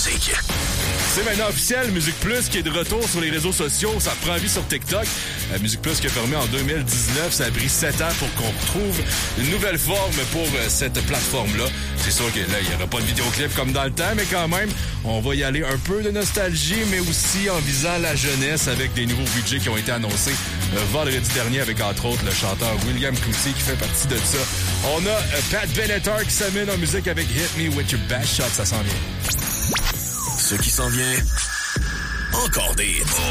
musique. C'est maintenant officiel, Musique Plus qui est de retour sur les réseaux sociaux. Ça prend vie sur TikTok. Musique Plus qui a fermé en 2019. Ça a pris 7 ans pour qu'on retrouve une nouvelle forme pour cette plateforme-là. C'est sûr que là, il n'y aura pas de vidéoclip comme dans le temps, mais quand même, on va y aller un peu de nostalgie, mais aussi en visant la jeunesse avec des nouveaux budgets qui ont été annoncés vendredi dernier avec, entre autres, le chanteur William Cloutier qui fait partie de ça. On a Pat Benatar qui s'amène en musique avec Hit Me With Your Best Shot. Ça s'en vient. Ce qui s'en vient, encore des hits.